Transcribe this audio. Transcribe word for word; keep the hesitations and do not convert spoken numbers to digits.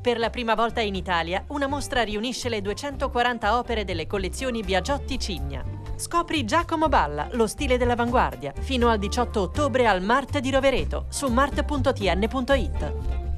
Per la prima volta in Italia, una mostra riunisce le duecentoquaranta opere delle collezioni Biagiotti Cigna. Scopri Giacomo Balla, lo stile dell'avanguardia, fino al diciotto ottobre al Mart di Rovereto, su mart punto t n punto i t.